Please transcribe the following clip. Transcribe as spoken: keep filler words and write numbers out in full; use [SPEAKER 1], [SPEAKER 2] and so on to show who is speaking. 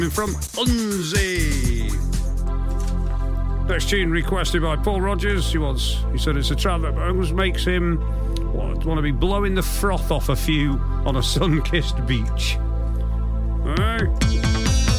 [SPEAKER 1] From Unzi. Next tune requested by Paul Rogers. He wants, he said it's a track that almost makes him what, want to be blowing the froth off a few on a sun-kissed beach.